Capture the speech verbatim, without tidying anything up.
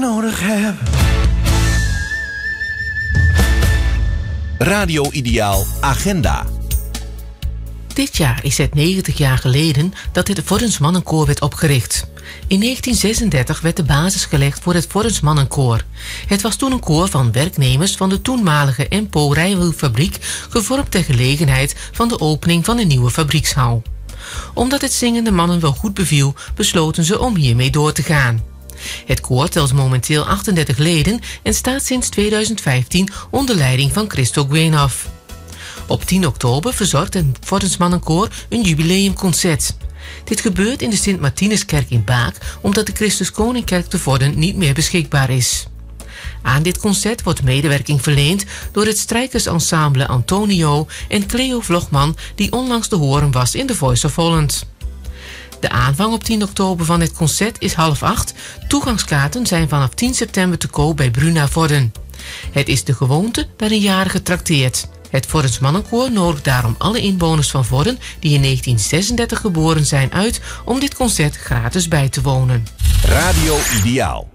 nodig heb. Radio Ideaal Agenda. Dit jaar is het negentig jaar geleden dat het Vordens Mannenkoor werd opgericht. In negentien zesendertig werd de basis gelegd voor het Vordens Mannenkoor. Het was toen een koor van werknemers van de toenmalige M P O rijwielfabriek, gevormd ter gelegenheid van de opening van de nieuwe fabriekshal. Omdat het zingen de mannen wel goed beviel, besloten ze om hiermee door te gaan. Het koor telt momenteel achtendertig leden en staat sinds tweeduizend vijftien onder leiding van Christo Guenhoff. Op tien oktober verzorgt het Vordens Mannenkoor een jubileumconcert. Dit gebeurt in de Sint-Martinuskerk in Baak, omdat de Christus Koningkerk te Vorden niet meer beschikbaar is. Aan dit concert wordt medewerking verleend door het strijkersensemble Antonio en Cleo Vlogman, die onlangs te horen was in The Voice of Holland. De aanvang op tien oktober van het concert is half acht. Toegangskaarten zijn vanaf tien september te koop bij Bruna Vorden. Het is de gewoonte dat een jarige trakteert. Het Vordens Mannenkoor nodigt daarom alle inwoners van Vorden die in negentien zesendertig geboren zijn uit om dit concert gratis bij te wonen. Radio Ideaal.